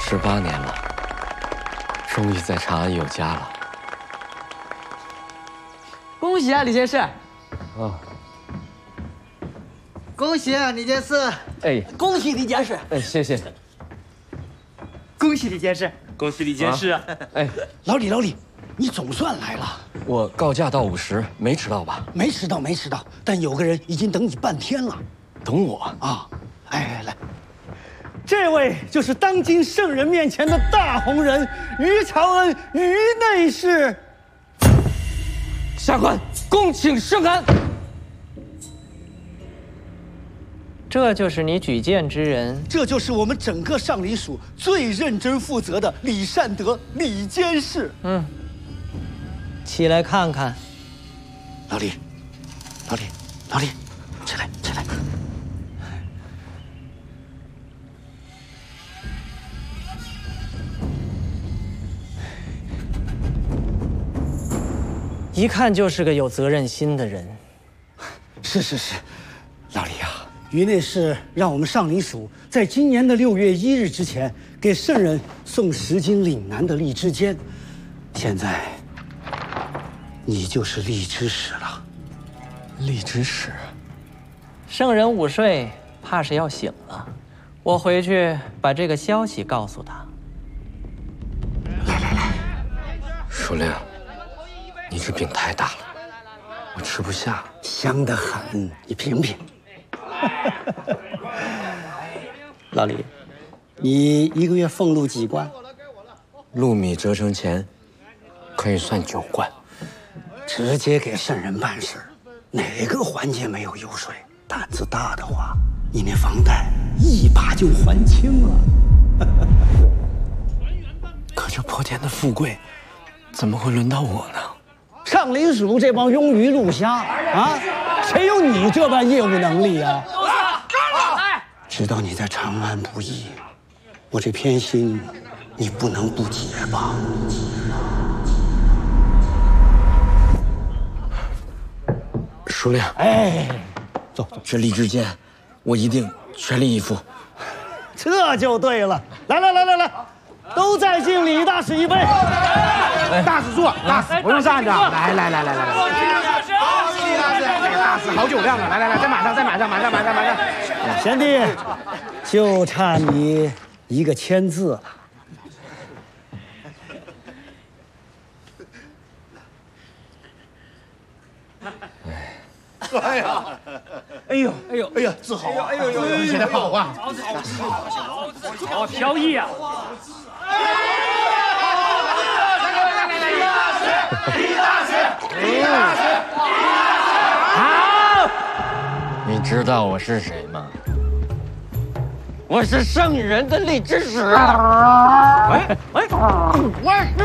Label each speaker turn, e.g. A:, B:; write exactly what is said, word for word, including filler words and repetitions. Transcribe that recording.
A: 十八年了，终于在长安有家了。
B: 恭喜啊，李监事！
A: 啊，
C: 恭喜啊，李监事！
A: 哎，
B: 恭喜李监事！
A: 哎，谢谢。
B: 恭喜李监事！
D: 恭喜李监事！啊、
A: 哎，
E: 老李，老李，你总算来了。
A: 我告假到午时，没迟到吧？
E: 没迟到，没迟到。但有个人已经等你半天了。
A: 等我
E: 啊！哎，来，这位就是当今圣人面前的大红人于朝恩，于内侍。
A: 下官恭请圣安。
B: 这就是你举荐之人，
E: 这就是我们整个上林署最认真负责的李善德李监事。
B: 嗯，起来看看。
E: 老李，老李，老李，起来，起来。
B: 一看就是个有责任心的人。
E: 是是是，老李啊，于内侍让我们上林署在今年的六月一日之前给圣人送十斤岭南的荔枝尖，现在你就是荔枝使了。
A: 荔枝使，
B: 圣人午睡，怕是要醒了。我回去把这个消息告诉他。
A: 来来来，书令，你这饼太大了，我吃不下。
E: 香得很，你品品。老李，你一个月俸禄几贯？
A: 禄米折成钱，可以算九贯。
E: 直接给圣人办事，哪个环节没有油水？胆子大的话，你那房贷一把就还清了。
A: 可这破天的富贵，怎么会轮到我呢？
E: 上林署这帮庸鱼路虾啊，谁有你这般业务能力啊？知道你在长安不易，我这偏心，你不能不结吧？
A: 书令，
E: 哎，走，
A: 这荔枝尖，我一定全力以赴。
E: 这就对了。来来来来来，都再敬李大使一杯。
C: 大使坐，大使不用站着。来来来来来来，李大使，大使好酒量啊！来来来，再满上，再满上，满上，满上，满上。
E: 贤弟，就差你一个签字了。
C: 哎呀，哎呦，哎呦，哎呀，字好啊！哎呦呦呦，写得好啊！
D: 好飘逸啊！
C: 李大使，李大使，
A: 好！你知道我是谁吗？我是圣人的荔枝使。喂喂喂！